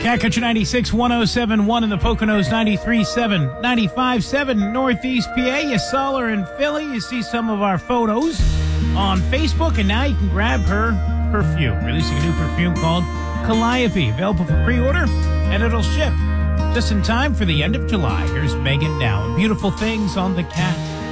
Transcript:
Cat Country 96, 107.1 in the Poconos, 93.7, 95.7 Northeast PA. You saw her in Philly. You see some of our photos on Facebook, and now you can grab her perfume. Releasing a new perfume called Calliope, available for pre-order, and it'll ship just in time for the end of July. Here's Megan now. Beautiful Things on the Cat